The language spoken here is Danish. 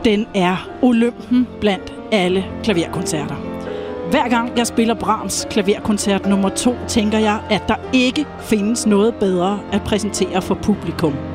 Den er Olympen blandt alle klaverkoncerter. Hver gang jeg spiller Brahms klaverkoncert nummer 2, tænker jeg, at der ikke findes noget bedre at præsentere for publikum.